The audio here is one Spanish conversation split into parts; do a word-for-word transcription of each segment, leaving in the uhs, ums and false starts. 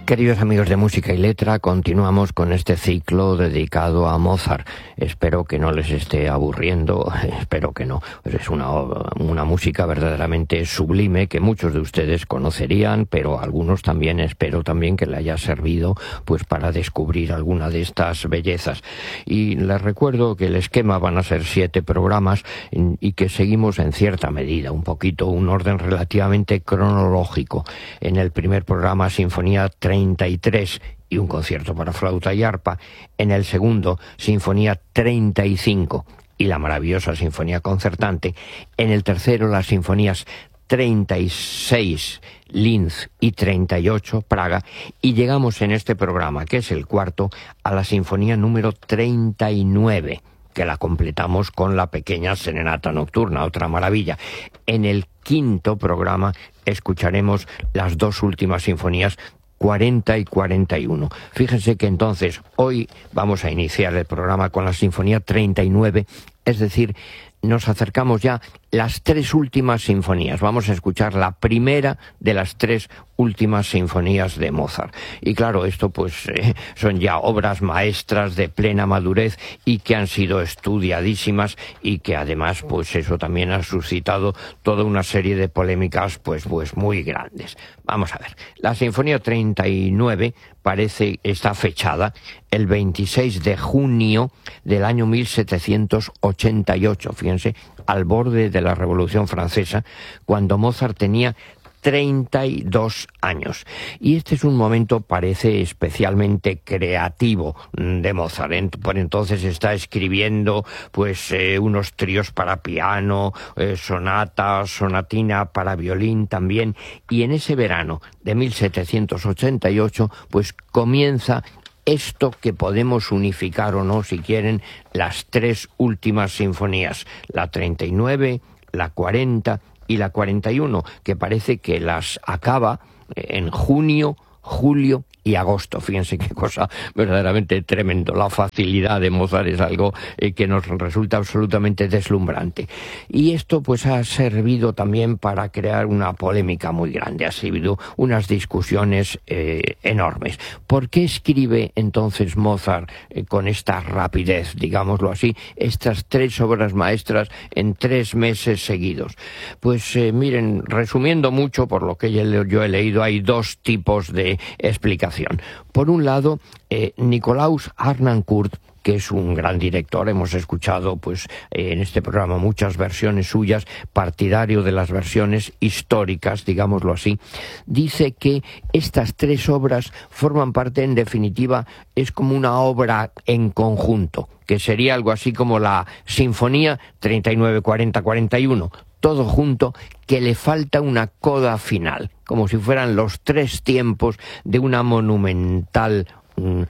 Queridos amigos de Música y Letra, continuamos con este ciclo dedicado a Mozart. Espero que no les esté aburriendo, espero que no. Pues es una, una música verdaderamente sublime que muchos de ustedes conocerían, pero algunos también espero también que le haya servido pues para descubrir alguna de estas bellezas. Y les recuerdo que el esquema van a ser siete programas y que seguimos en cierta medida, un poquito, un orden relativamente cronológico. En el primer programa, Sinfonía treinta y tres y un concierto para flauta y arpa. En el segundo, Sinfonía treinta y cinco y la maravillosa Sinfonía concertante. En el tercero, las Sinfonías treinta y seis, Linz, y treinta y ocho, Praga. Y llegamos en este programa, que es el cuarto, a la Sinfonía número treinta y nueve, que la completamos con la pequeña Serenata Nocturna, otra maravilla. En el quinto programa escucharemos las dos últimas sinfonías, cuarenta y cuarenta y uno. Fíjense que entonces hoy vamos a iniciar el programa con la Sinfonía treinta y nueve, es decir, nos acercamos ya las tres últimas sinfonías. Vamos a escuchar la primera de las tres últimas sinfonías de Mozart. Y claro, esto pues eh, son ya obras maestras de plena madurez y que han sido estudiadísimas y que además pues eso también ha suscitado toda una serie de polémicas pues, pues muy grandes. Vamos a ver, la Sinfonía treinta y nueve parece, está fechada el veintiséis de junio del año mil setecientos ochenta y ocho, fíjense, al borde de la Revolución Francesa, cuando Mozart tenía treinta y dos años. Y este es un momento, parece, especialmente creativo de Mozart. Por entonces está escribiendo pues eh, unos tríos para piano, eh, sonatas, sonatina para violín también. Y en ese verano de mil setecientos ochenta y ocho, pues comienza esto que podemos unificar o no, si quieren, las tres últimas sinfonías, la treinta y nueve, la cuarenta y la cuarenta y uno, que parece que las acaba en junio, julio y agosto. Fíjense qué cosa verdaderamente tremendo. La facilidad de Mozart es algo eh, que nos resulta absolutamente deslumbrante. Y esto pues ha servido también para crear una polémica muy grande. Ha servido unas discusiones eh, enormes. ¿Por qué escribe entonces Mozart eh, con esta rapidez, digámoslo así, estas tres obras maestras en tres meses seguidos? Pues eh, miren, resumiendo mucho por lo que yo he leído, hay dos tipos de explicación. Por un lado, eh, Nikolaus Harnoncourt, que es un gran director, hemos escuchado pues eh, en este programa muchas versiones suyas, partidario de las versiones históricas, digámoslo así, dice que estas tres obras forman parte, en definitiva, es como una obra en conjunto, que sería algo así como la Sinfonía treinta y nueve, cuarenta, cuarenta y uno, todo junto, que le falta una coda final, como si fueran los tres tiempos de una monumental, mm,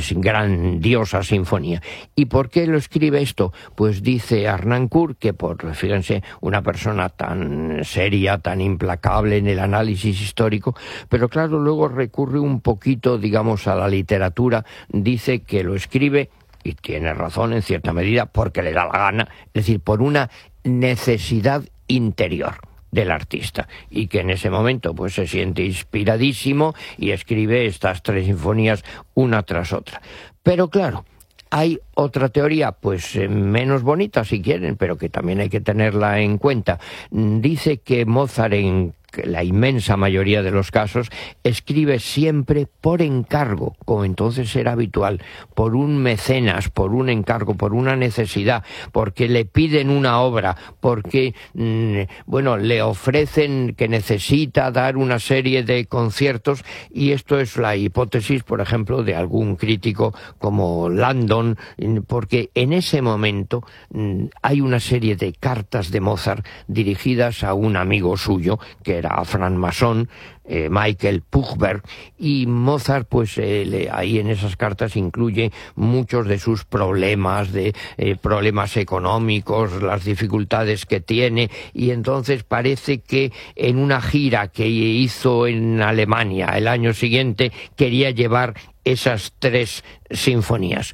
grandiosa sinfonía. ¿Y por qué lo escribe esto? Pues dice Harnoncourt que, por, fíjense, una persona tan seria, tan implacable en el análisis histórico, pero claro, luego recurre un poquito, digamos, a la literatura, dice que lo escribe, y tiene razón en cierta medida, porque le da la gana, es decir, por una necesidad interior del artista, y que en ese momento pues se siente inspiradísimo y escribe estas tres sinfonías una tras otra. Pero claro, hay otra teoría, pues eh, menos bonita si quieren, pero que también hay que tenerla en cuenta. Dice que Mozart, en la inmensa mayoría de los casos, escribe siempre por encargo, como entonces era habitual, por un mecenas, por un encargo, por una necesidad, porque le piden una obra, porque, mmm, bueno, le ofrecen que necesita dar una serie de conciertos, y esto es la hipótesis, por ejemplo, de algún crítico como Landon, porque en ese momento mmm, hay una serie de cartas de Mozart dirigidas a un amigo suyo, que era francmasón, eh, Michael Puchberg, y Mozart pues eh, le, ahí en esas cartas incluye muchos de sus problemas, de eh, problemas económicos, las dificultades que tiene, y entonces parece que en una gira que hizo en Alemania el año siguiente quería llevar esas tres sinfonías.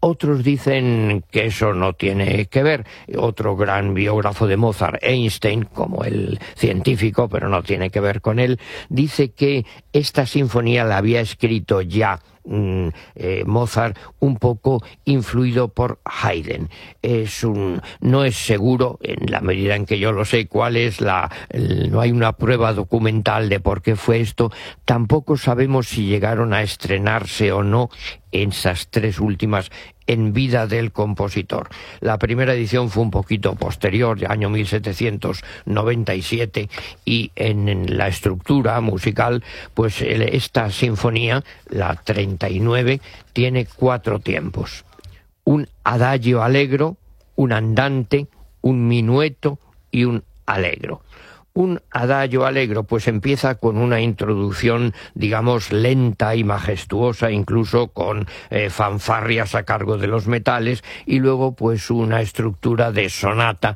Otros dicen que eso no tiene que ver. Otro gran biógrafo de Mozart, Einstein, como el científico, pero no tiene que ver con él, dice que esta sinfonía la había escrito ya Mm, eh, Mozart un poco influido por Haydn. Es un, no es seguro, en la medida en que yo lo sé, cuál es la, el, no hay una prueba documental de por qué fue esto. Tampoco sabemos si llegaron a estrenarse o no en esas tres últimas en vida del compositor. La primera edición fue un poquito posterior, año mil setecientos noventa y siete, y en, en la estructura musical, pues el, esta sinfonía, la treinta y nueve, tiene cuatro tiempos: un adagio allegro, un andante, un minueto y un allegro. Un adagio allegro pues empieza con una introducción, digamos, lenta y majestuosa, incluso con eh, fanfarrias a cargo de los metales, y luego pues una estructura de sonata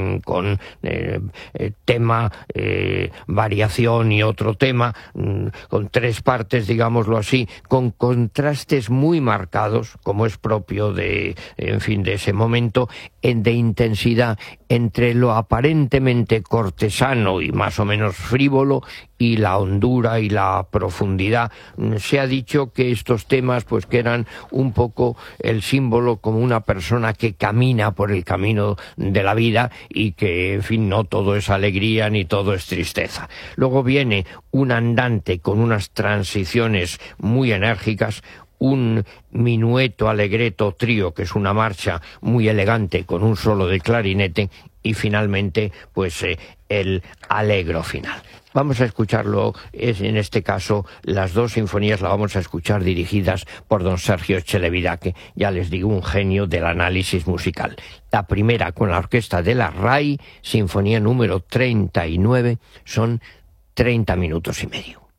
con eh, eh, tema, eh, variación y otro tema, mm, con tres partes, digámoslo así, con contrastes muy marcados, como es propio de, en fin, de ese momento, en, de intensidad entre lo aparentemente cortesano y más o menos frívolo y la hondura y la profundidad. Se ha dicho que estos temas, pues que eran un poco el símbolo como una persona que camina por el camino de la vida, y que, en fin, no todo es alegría ni todo es tristeza. Luego viene un andante con unas transiciones muy enérgicas, un minueto allegretto trío, que es una marcha muy elegante con un solo de clarinete, y finalmente pues eh, el allegro final. Vamos a escucharlo, es, en este caso las dos sinfonías las vamos a escuchar dirigidas por don Sergio Celibidache, ya les digo, un genio del análisis musical. La primera con la orquesta de la R A I, sinfonía número treinta y nueve, son treinta minutos y medio.